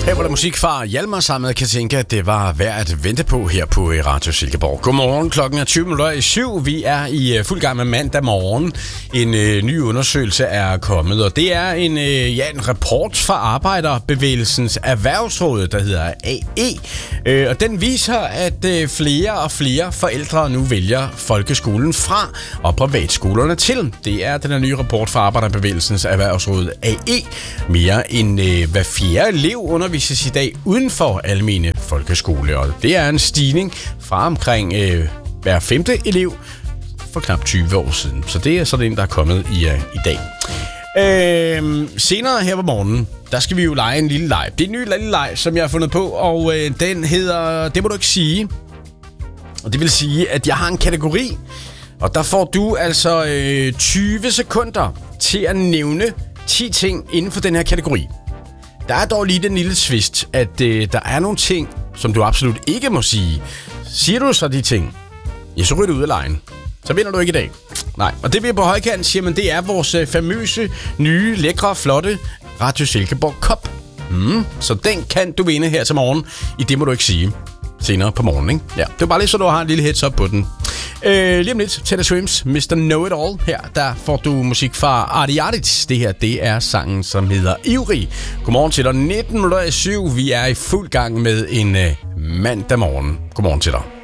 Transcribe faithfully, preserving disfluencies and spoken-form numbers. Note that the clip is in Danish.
Her var der musik fra Hjalmar sammen med Katinka. Det var værd at vente på her på Radio Silkeborg. Godmorgen, klokken er tyve minutter i syv. Vi er i fuld gang med mandag morgen. En øh, ny undersøgelse er kommet, og det er en, øh, ja, en rapport fra Arbejderbevægelsens Erhvervsråd, der hedder A E. Øh, og den viser, at øh, flere og flere forældre nu vælger folkeskolen fra og privatskolerne til. Det er den her nye rapport fra Arbejderbevægelsens Erhvervsråd A E. Mere end øh, hver fjerde elev undervises i dag uden for almene folkeskole, og det er en stigning fra omkring øh, hver femte elev for knap tyve år siden. Så det er sådan en, der er kommet i, uh, i dag. Øh, senere her på morgenen, der skal vi jo lege en lille leg. Det er en ny lille leg, som jeg har fundet på, og øh, den hedder Det må du ikke sige. Og det vil sige, at jeg har en kategori, og der får du altså øh, tyve sekunder til at nævne ti ting inden for den her kategori. Der er dog lige den lille twist, at øh, der er nogle ting, som du absolut ikke må sige. Siger du så de ting, ja, så ryger du ud af lejen. Så vinder du ikke i dag. Nej, og det vi er på højkant siger, men det er vores øh, famøse, nye, lækre, flotte Radio Silkeborg Cup. Mm, så den kan du vinde her til morgen. I det må du ikke sige. Senere på morgen, ikke? Ja, det er bare lige så du har en lille heads up på den. Øh, lige om lidt, Taylor Swims, mister Know It All. Her, der får du musik fra Artie Artits. Det her, det er sangen, som hedder Ivrig. Godmorgen til dig. nitten minutter i syv. Vi er i fuld gang med en øh, mandag morgen. Godmorgen til dig.